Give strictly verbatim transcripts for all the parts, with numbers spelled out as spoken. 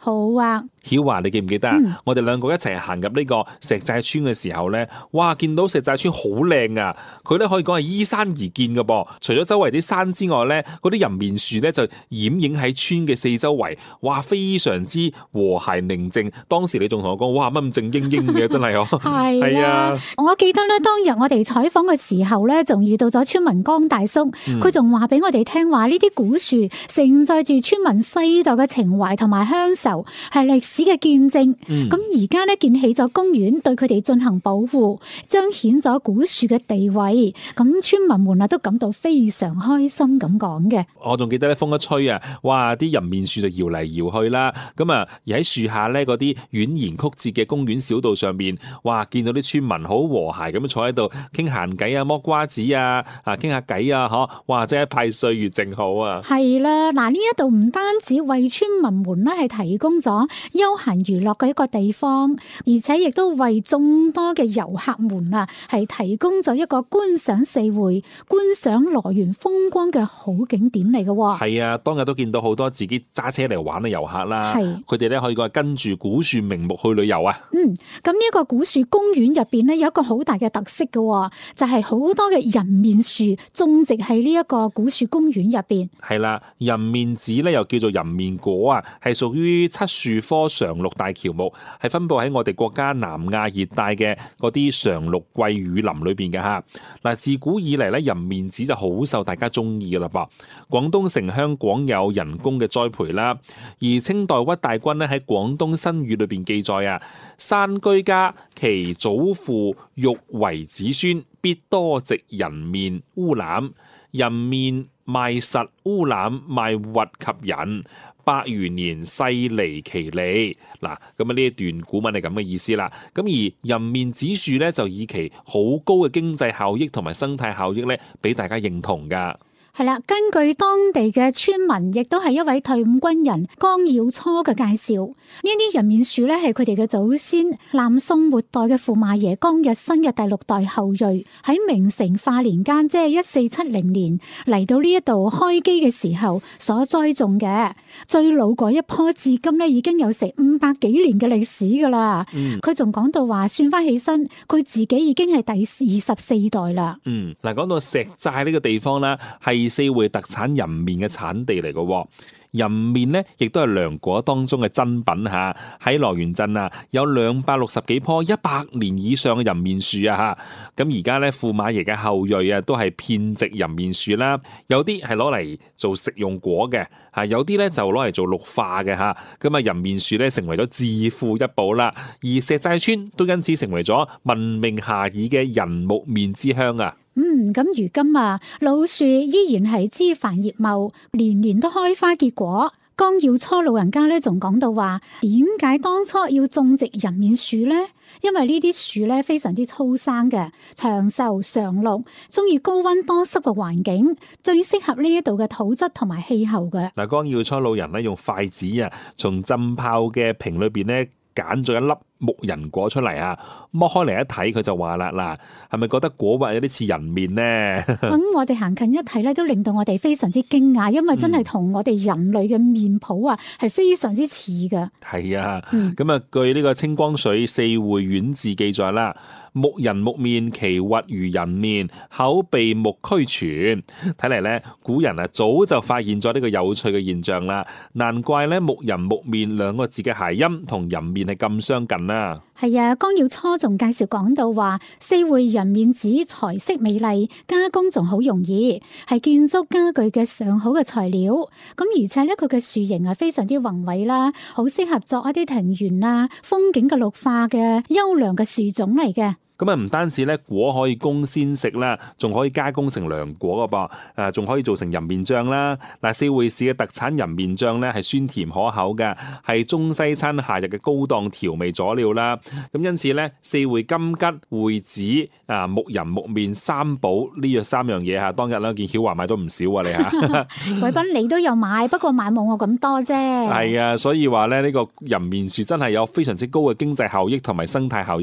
好啊， 曉華，你記唔記得啊？ 嗯、 我哋兩個一齊行入呢個石寨村嘅時候咧，哇！見到石寨村好靚啊！佢咧可以講係依山而建嘅噃。除咗周圍啲山之外咧，嗰啲人面樹咧就掩映喺村嘅四周圍，哇！非常之和諧寧靜。當時你仲同我講，哇！乜咁靜英英嘅，真係哦。 係係啊， 我記得咧，當日我哋採訪嘅時候咧，仲遇到咗村民江大叔，佢仲話俾我哋聽話，呢啲古樹承載住村民世代嘅情懷同埋鄉愁，係歷史嘅見證。咁而家咧建起咗公園，對佢哋進行保護，彰顯咗古樹嘅地位。咁村民們啊都感到非常開心咁講嘅。 我仲記得咧，風一吹啊，哇！啲人面樹就搖嚟搖去啦。咁啊，而喺樹下咧嗰啲蜿蜒曲折嘅公園小道上面，哇！見到啲村民好和諧咁坐喺度傾閒偈啊，剝瓜子啊，啊傾下偈啊，嗬！哇！真係一派歲月靜好啊。係啦，嗱呢一度唔單止為村民們咧係提供咗休閒娛樂嘅一個地方，而且亦都為眾多嘅遊客們啊係提供咗一個觀賞四會、觀賞羅源風光嘅好景點嚟嘅。 係啊，當日都見到好多自己揸車嚟玩嘅遊客啦。係，佢哋咧可以講係跟住古樹名木去旅遊啊。嗯， 咁呢一個古樹公園入邊咧有一個好大嘅特色嘅，就係、是、好多嘅人面樹種植喺呢一個古樹公園入邊。 係啦，人面子咧又叫做人面果啊，係屬於漆樹科常綠大喬木，係分布喺我哋國家南亞熱帶嘅嗰啲常綠季雨林裏邊嘅吓。嗱，自古以嚟咧，人面子就好受大家中意噶啦噃。廣東城鄉廣有人工嘅栽培啦，而清代屈大均咧喺廣東新語裏邊記載啊，山居家其祖父欲為子孫，必多植人面烏欖，人面賣實烏欖賣核及人，百餘年細離其利。嗱，咁啊呢一段古文係咁嘅意思啦。咁而人面子樹咧就以其好高嘅經濟效益同埋生態效益咧，俾大家認同噶。 係啦，根據當地嘅村民，亦都係一位退伍軍人江耀初嘅介紹，呢一啲人面樹咧係佢哋嘅祖先南宋末代嘅駙馬爺江日新嘅第六代後裔，喺明成化年間，即係一四七零年嚟到呢一度開基嘅時候所栽種嘅。最老嗰一棵至今咧已經有成五百幾年嘅歷史噶啦。佢仲講到話，算翻起身，佢自己已經係第二十四代啦。 嗯，嗱，講到石寨呢個地方啦，係四會特產人面嘅產地嚟嘅。人面咧，亦都係涼果當中嘅珍品嚇。喺羅源鎮啊，有兩百六十幾棵一百年以上嘅人面樹啊嚇。咁而家咧，駙馬爺嘅後裔啊，都係遍植人面樹啦。有啲係攞嚟做食用果嘅，嚇有啲咧就攞嚟做綠化嘅嚇。咁啊，人面樹咧成為咗致富一寶啦。而石寨村都因此成為咗聞名遐邇嘅人木面之鄉啊。 嗯，咁如今啊，老樹依然係枝繁葉茂，年年都開花結果。江耀初老人家咧仲講到話，點解當初要種植人面樹咧？因為呢啲樹咧非常之粗生嘅，長壽常綠，中意高溫多濕嘅環境，最適合呢一度嘅土質同埋氣候嘅。 嗱，江耀初老人咧用筷子啊，從浸泡嘅瓶裏邊咧揀咗一粒木人果出嚟啊，剝開嚟一睇，佢就話啦，嗱，係咪覺得果核有啲似人面呢？ 咁我哋行近一睇咧，都令到我哋非常之驚訝，因為真係同我哋人類嘅面譜啊，係非常之似嘅。 係啊，咁啊、嗯，據呢個清光緒四會縣志記載啦，木人木面，其核如人面，口鼻目俱全。睇嚟咧，古人啊早就發現咗呢個有趣嘅現象啦，難怪咧木人木面兩個字嘅諧音同人面係咁相近啦。 係啊，江耀初仲介紹講到話，四會人面子材色美麗，加工仲好容易，係建築家具嘅上好嘅材料。咁而且咧，佢嘅樹形係非常之宏偉啦，好適合作一啲庭園啊、風景嘅綠化嘅優良嘅樹種嚟嘅。 咁啊，唔單止咧果可以供鮮食啦，仲可以加工成涼果噶噃，誒，仲可以做成人面醬啦。嗱，四會市嘅特產人面醬咧係酸甜可口嘅，係中西餐夏日嘅高檔調味佐料啦。咁因此咧，四會金桔、會子啊、木人木面三寶呢約三樣嘢吓，當日咧見曉華買咗唔少啊，你吓。 貴賓你都有買，不過買冇我咁多啫。 係啊，所以話咧呢個人面樹真係有非常之高嘅經濟效益同埋生態效益嘅。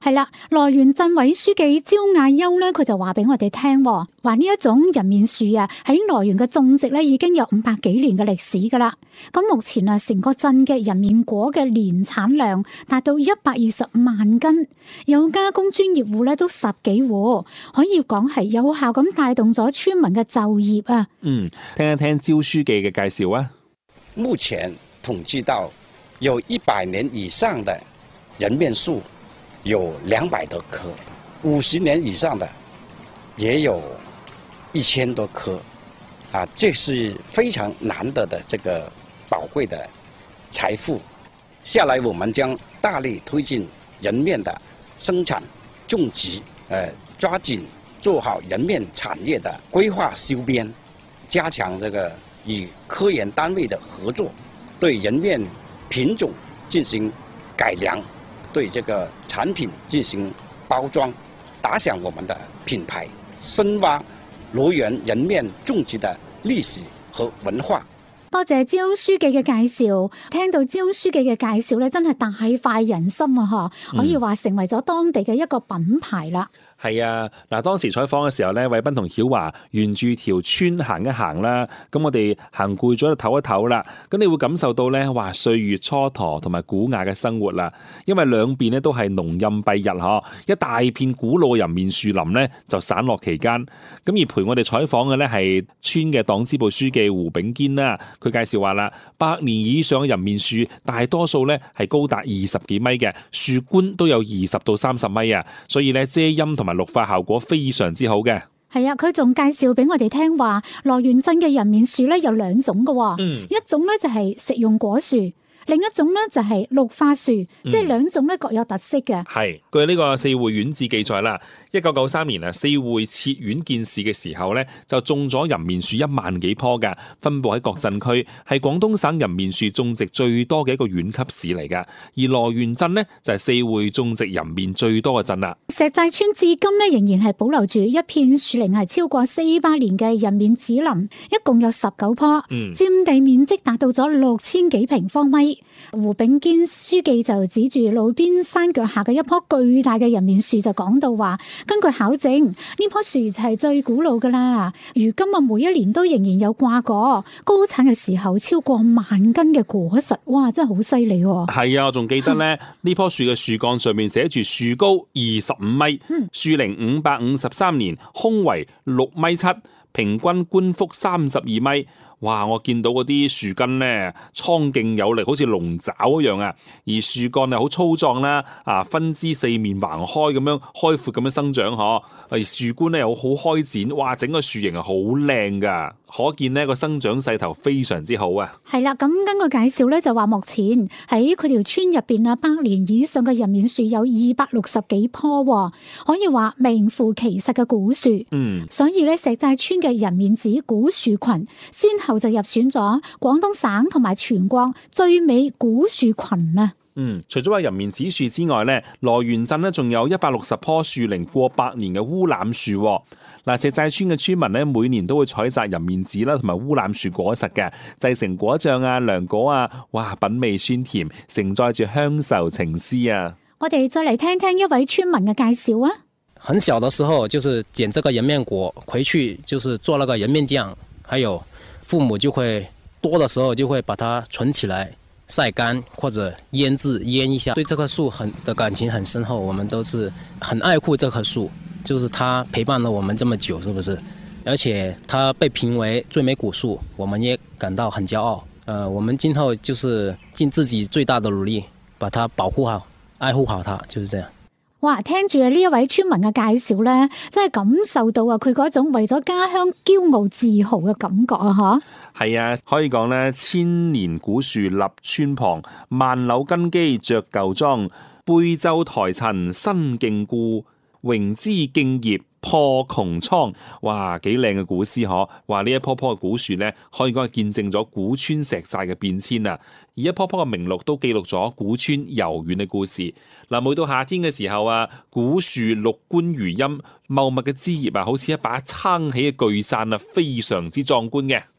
係啦，來源鎮委書記焦亞優咧，佢就話俾我哋聽，話呢一種人面樹啊，喺來源嘅種植咧已經有五百幾年嘅歷史噶啦。咁目前啊，成個鎮嘅人面果嘅年產量達到一百二十萬斤，有加工專業戶咧都十幾戶，可以講係有效咁帶動咗村民嘅就業啊。 嗯，聽一聽焦書記嘅介紹啊。 目前統計到有一百年以上的人面樹有兩百多棵，五十年以上的也有一千多棵，啊，這是非常難得的這個寶貴的財富。下來我們將大力推進人面的生產種植，呃，抓緊做好人面產業的規劃修邊，加強這個與科研單位的合作，對人面品種進行改良，對這個產品進行包裝，打響我們的品牌，深挖來源人面種植的歷史和文化。 多謝焦書記嘅介紹，聽到焦書記嘅介紹咧，真係大快人心啊！嗬，可以話成為咗當地嘅一個品牌啦。 係啊，嗱，當時採訪嘅時候咧，偉斌同曉華沿住條村行一行啦，咁我哋行攰咗就唞一唞啦，咁你會感受到咧，哇，歲月蹉跎同埋古雅嘅生活啦，因為兩邊咧都係農蔭蔽日嗬，一大片古老嘅人面樹林咧就散落其間，咁而陪我哋採訪嘅咧係村嘅黨支部書記胡炳堅啦，佢介紹話啦，百年以上嘅人面樹大多數咧係高達二十幾米嘅，樹冠都有二十到三十米啊，所以咧遮陰同埋綠化效果非常之好嘅。 係啊，佢仲介紹俾我哋聽話，來源鎮嘅人面樹咧有兩種嘅，嗯，一種咧就係食用果樹，另一種咧就係綠化樹，嗯、即係兩種咧各有特色嘅。係據呢個四會縣志記載啦，一九九三年啊，四會設縣建市嘅時候咧，就種咗人面樹一萬幾棵嘅，分布喺各鎮區，係廣東省人面樹種植最多嘅一個縣級市嚟噶。而來源鎮呢，就係四會種植人面最多嘅鎮啦。 石寨村至今咧仍然係保留住一片樹齡係超過四百年嘅人面紫林，一共有十九棵，嗯、佔地面積達到咗六千幾平方米。胡炳堅書記就指住路邊山腳下嘅一棵巨大嘅人面樹就講到話，根據考證，呢棵樹就係最古老噶啦。如今啊，每一年都仍然有掛果，高產嘅時候超過萬斤嘅果實，哇，真係好犀利。 係啊，我仲記得咧，呢棵樹嘅樹幹上面寫住樹高二十五米，樹齡五百五十三年，胸圍六米七，平均冠幅三十二米。哇！我見到嗰啲樹根咧，蒼勁有力，好似龍爪一樣啊！而樹幹係好粗壯啦，啊，分枝四面橫開咁樣開闊咁樣生長，嗬。而樹冠咧又好開展，哇！整個樹形係好靚噶，可見呢個生長勢頭非常之好啊。 係啦，咁根據介紹咧就話，目前喺佢條村入邊啊，百年以上嘅人面樹有二百六十幾棵，可以話名副其實嘅古樹。嗯，所以咧石寨村嘅人面子古樹群先後就入選咗廣東省同埋全國最美古樹群啊！ 嗯，除咗話人面子樹之外咧，來源鎮咧仲有一百六十棵樹齡過百年嘅烏欖樹。嗱，石寨村嘅村民咧每年都會採摘人面子啦，同埋烏欖樹果實嘅，製成果醬啊、涼果啊，哇，品味鮮甜，承載住鄉愁情思啊！ 我哋再嚟聽聽一位村民嘅介紹啊！ 很小的時候就是撿這個人面果回去，就是做那個人面醬，還有父母就會多的時候就會把它存起來曬乾或者醃製醃一下。對這棵樹很的感情很深厚，我們都是很愛護這棵樹，就是它陪伴了我們這麼久，是不是？而且它被評為最美古樹，我們也感到很驕傲。呃，我們今後就是盡自己最大的努力，把它保護好、愛護好它，就是這樣。 哇！聽住呢一位村民嘅介紹咧，真係感受到啊佢嗰種為咗家鄉驕傲自豪嘅感覺啊！ 吓，係啊，可以講咧，千年古樹立村旁，萬柳根基着舊莊，貝洲台陳新徑故，榮枝敬業破穹蒼。哇，幾靚嘅古詩嗬！話呢一棵棵嘅古樹咧，可以講係見證咗古村石寨嘅變遷啊！而一棵棵嘅名錄都記錄咗古村悠遠嘅故事。嗱，每到夏天嘅時候啊，古樹綠冠如茵，茂密嘅枝葉啊，好似一把撐起嘅巨傘啊，非常之壯觀嘅。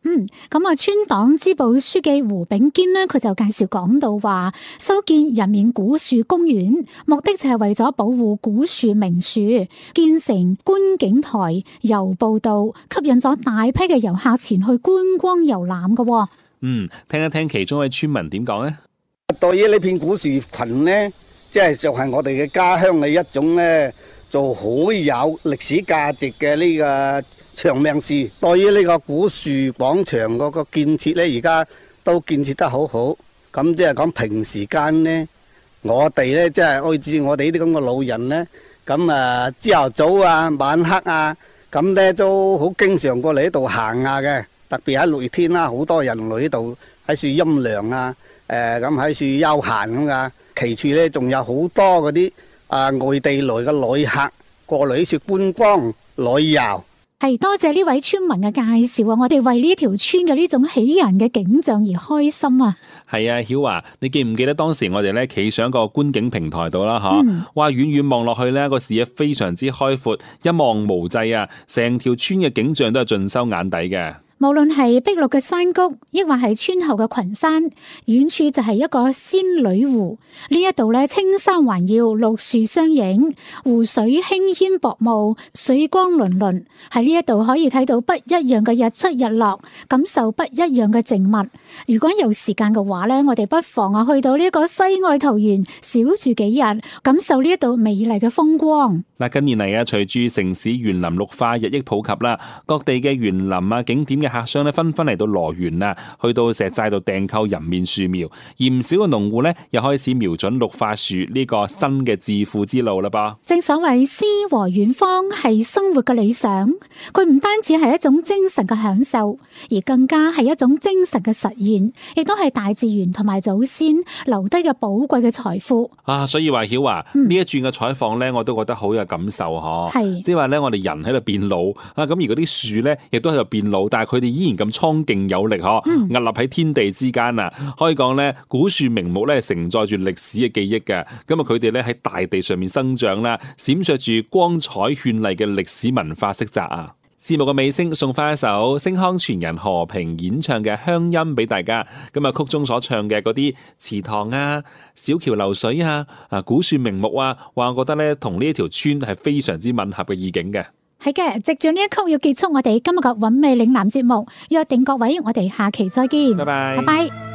嗯，咁啊，村黨支部書記胡炳堅呢，佢就介紹講到話，修建人面古樹公園，目的就係為咗保護古樹名樹，建成觀景台、遊步道，吸引咗大批嘅遊客前去觀光遊覽嘅。 嗯，聽一聽其中一位村民點講呢？ 對於呢片古樹群呢，即係就係我哋嘅家鄉嘅一種呢，就好有歷史價值嘅呢個長命樹。對於呢個古樹廣場嗰個建設呢，而家都建設得好好。咁即係講平時間呢，我哋呢，即係好似我哋呢啲咁嘅老人呢，咁啊朝頭早啊、晚黑啊，咁呢都好經常過嚟呢度行下嘅。特別喺六月天啦，好多人嚟呢度喺樹陰涼啊，誒咁喺樹休閒咁噶。其次呢，仲有好多嗰啲啊外地來嘅旅客過嚟呢處觀光旅遊。 係多謝呢位村民嘅介紹啊！我哋為呢條村嘅呢種喜人嘅景象而開心啊！ 係啊，曉華，你記唔記得當時我哋咧企上個觀景平台度啦？嗬、嗯，哇，遠遠望落去呢個視野非常之開闊，一望無際啊！成條村嘅景象都係盡收眼底嘅。 無論係碧綠嘅山谷，抑或係村後嘅群山，遠處就係一個仙女湖。呢一度咧，青山環繞，綠樹相映，湖水輕煙薄霧，水光粼粼。喺呢一度可以睇到不一樣嘅日出日落，感受不一樣嘅靜物。如果有時間嘅話咧，我哋不妨啊去到呢個西外桃源小住幾日，感受呢一度美麗嘅風光。 嗱，近年嚟啊，隨住城市園林綠化日益普及啦，各地嘅園林啊景點嘅客商咧紛紛嚟到羅源啊，去到石寨度訂購人面樹苗，而唔少嘅農戶咧又開始瞄準綠化樹呢個新嘅致富之路啦噃。 正所謂詩和遠方係生活嘅理想，佢唔單止係一種精神嘅享受，而更加係一種精神嘅實現，亦都係大自然同埋祖先留低嘅寶貴嘅財富啊！所以話曉華呢一轉嘅採訪咧，我都覺得好有感受嗬。係即係話咧，我哋人喺度變老啊，咁而嗰啲樹咧亦都喺度變老，但係佢哋依然咁蒼勁有力嗬，屹立喺天地之間啊！可以講咧，古樹名木咧承載住歷史嘅記憶嘅，咁啊佢哋咧喺大地上面生長啦，閃爍住光彩絢麗嘅歷史文化色澤啊！節目嘅尾聲送翻一首星康傳人何平演唱嘅《鄉音》俾大家。咁啊曲中所唱嘅嗰啲池塘啊、小橋流水啊、啊古樹名木啊，話我覺得咧同呢一條村係非常之吻合嘅意境嘅。 係嘅，藉住呢一曲要結束我哋今日嘅韻味嶺南節目，約定各位，我哋下期再見， 拜拜， 拜拜。